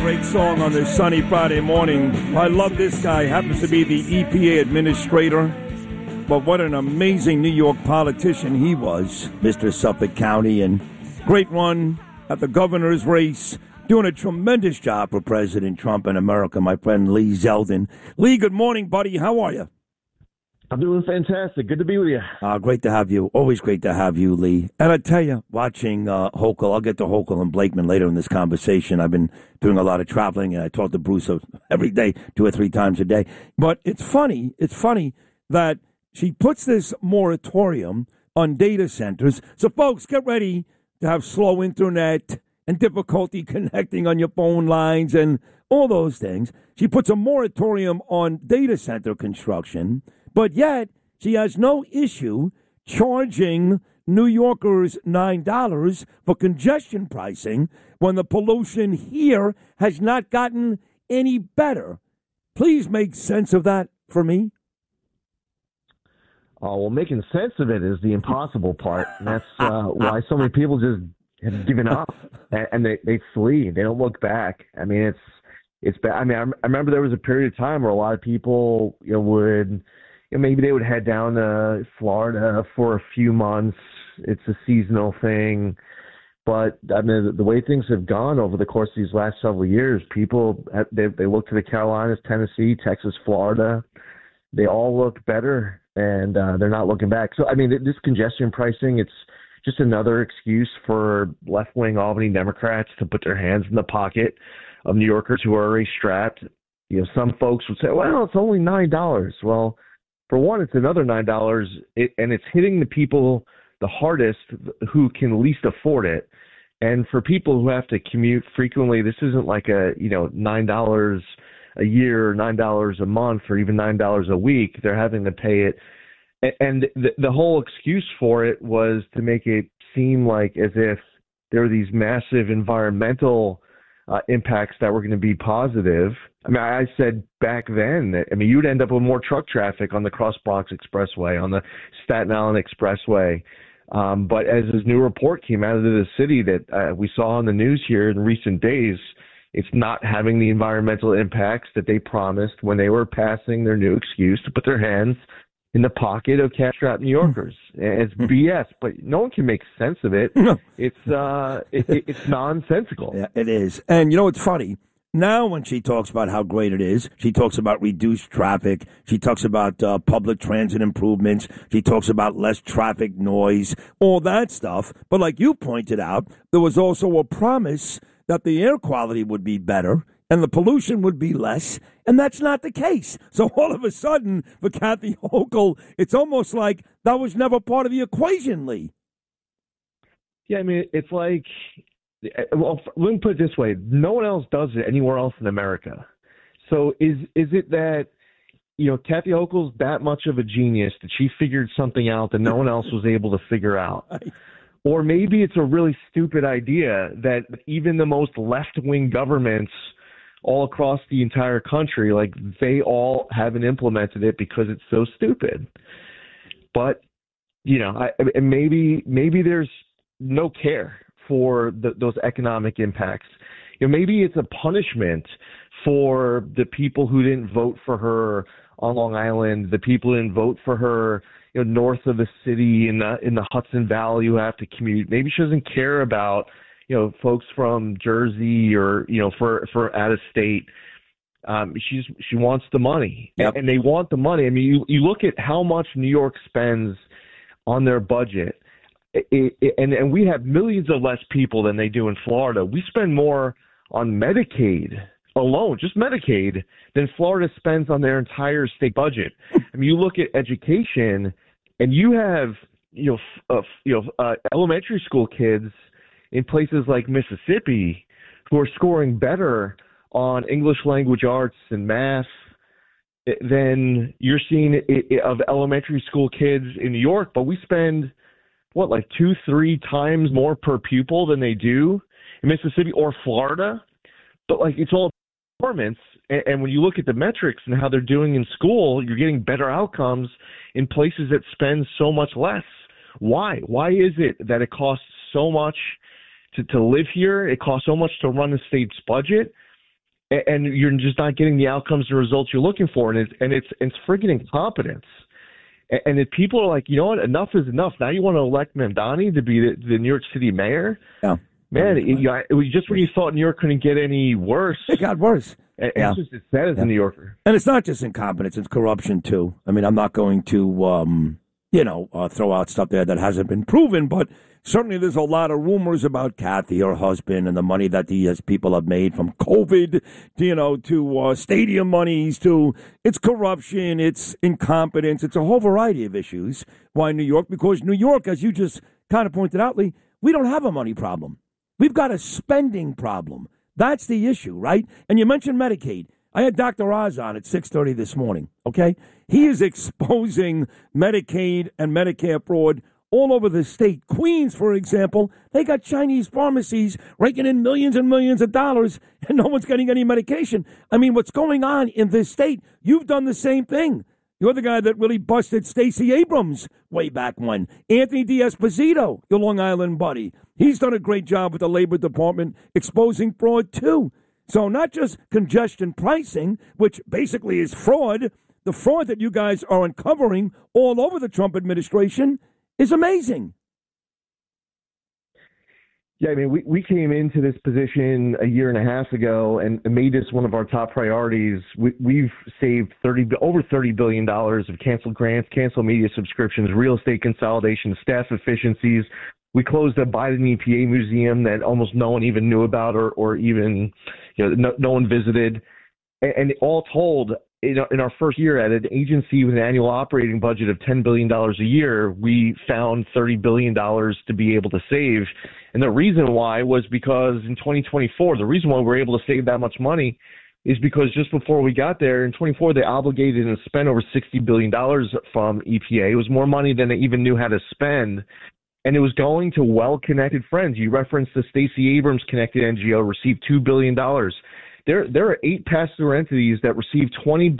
great song on this sunny Friday morning. I love this guy. Happens to be the EPA administrator. But what an amazing New York politician he was, Mr. Suffolk County. And great run at the governor's race. Doing a tremendous job for President Trump in America, my friend Lee Zeldin. Lee, good morning, buddy. How are you? I'm doing fantastic. Good to be with you. Great to have you. Always great to have you, Lee. And I tell you, watching Hochul, I'll get to Hochul and Blakeman later in this conversation. I've been doing a lot of traveling, and I talk to Bruce every day, 2 or 3 times a day. But it's funny that she puts this moratorium on data centers. So, folks, get ready to have slow internet and difficulty connecting on your phone lines and all those things. She puts a moratorium on data center construction, but yet she has no issue charging New Yorkers $9 for congestion pricing when the pollution here has not gotten any better. Please make sense of that for me. Oh, well, making sense of it is the impossible part. And that's why so many people just have given up and they flee. They don't look back. I mean, it's bad. I mean, I remember there was a period of time where a lot of people maybe they would head down to Florida for a few months. It's a seasonal thing. But I mean, the way things have gone over the course of these last several years, people they look to the Carolinas, Tennessee, Texas, Florida. They all look better, and they're not looking back. So, I mean, this congestion pricing, it's just another excuse for left-wing Albany Democrats to put their hands in the pocket of New Yorkers who are already strapped. You know, some folks would say, well, it's only $9. Well, for one, it's another $9, and it's hitting the people the hardest who can least afford it. And for people who have to commute frequently, this isn't like $9 a year, or $9 a month, or even $9 a week. They're having to pay it. And the whole excuse for it was to make it seem like as if there were these massive environmental impacts that were going to be positive. I mean, I said back then that, I mean, you'd end up with more truck traffic on the Cross Bronx Expressway, on the Staten Island Expressway. But as this new report came out of the city that we saw on the news here in recent days, it's not having the environmental impacts that they promised when they were passing their new excuse to put their hands in the pocket of cash-strapped New Yorkers. It's BS, but no one can make sense of it. No. It's nonsensical. Yeah, it is. And you know what's funny? Now when she talks about how great it is, she talks about reduced traffic. She talks about public transit improvements. She talks about less traffic noise, all that stuff. But like you pointed out, there was also a promise that the air quality would be better and the pollution would be less, and that's not the case. So all of a sudden, for Kathy Hochul, it's almost like that was never part of the equation, Lee. Yeah, I mean, it's like, well, let me put it this way. No one else does it anywhere else in America. So is it that, Kathy Hochul's that much of a genius that she figured something out that no one else was able to figure out? Right. Or maybe it's a really stupid idea that even the most left-wing governments all across the entire country, like, they all haven't implemented it because it's so stupid. But, maybe there's no care for those economic impacts. Maybe it's a punishment for the people who didn't vote for her on Long Island, the people who didn't vote for her north of the city in the Hudson Valley who have to commute. Maybe she doesn't care about folks from Jersey or for out of state. She wants the money. Yep. And they want the money. I mean, you look at how much New York spends on their budget, and we have millions of less people than they do in Florida. We spend more on Medicaid alone, just Medicaid, than Florida spends on their entire state budget. I mean, you look at education, and you have elementary school kids in places like Mississippi who are scoring better on English language arts and math than you're seeing of elementary school kids in New York. But we spend, like 2-3 times more per pupil than they do in Mississippi or Florida. But, it's all performance. And when you look at the metrics and how they're doing in school, you're getting better outcomes in places that spend so much less. Why? Why is it that it costs so much to live here? It costs so much to run the state's budget, and you're just not getting the outcomes and results you're looking for, and it's freaking incompetence. And if people are like, you know what, enough is enough. Now you want to elect Mamdani to be the New York City mayor? Yeah. Man, it was just when you thought New York couldn't get any worse. It got worse. It's just as sad as a New Yorker. And it's not just incompetence, it's corruption, too. I mean, I'm not going to, throw out stuff there that hasn't been proven, but certainly there's a lot of rumors about Kathy, her husband, and the money that these people have made from COVID, to stadium monies, to it's corruption, it's incompetence, it's a whole variety of issues. Why New York? Because New York, as you just kind of pointed out, Lee, we don't have a money problem. We've got a spending problem. That's the issue, right? And you mentioned Medicaid. I had Dr. Oz on at 6:30 this morning, okay? He is exposing Medicaid and Medicare fraud all over the state. Queens, for example, they got Chinese pharmacies raking in millions and millions of dollars, and no one's getting any medication. I mean, what's going on in this state? You've done the same thing. You're the guy that really busted Stacey Abrams way back when. Anthony D'Esposito, your Long Island buddy. He's done a great job with the Labor Department exposing fraud, too. So not just congestion pricing, which basically is fraud. The fraud that you guys are uncovering all over the Trump administration is amazing. Yeah, I mean, we came into this position a year and a half ago and made this one of our top priorities. We've saved over $30 billion of canceled grants, canceled media subscriptions, real estate consolidation, staff efficiencies. We closed a Biden EPA museum that almost no one even knew about or even no one visited. And all told, in our first year at an agency with an annual operating budget of $10 billion a year, we found $30 billion to be able to save. And the reason why was because in 2024, the reason why we were able to save that much money is because just before we got there, in 24, they obligated and spent over $60 billion from EPA. It was more money than they even knew how to spend. And it was going to well-connected friends. You referenced the Stacey Abrams-connected NGO received $2 billion. There are 8 pass-through entities that received $20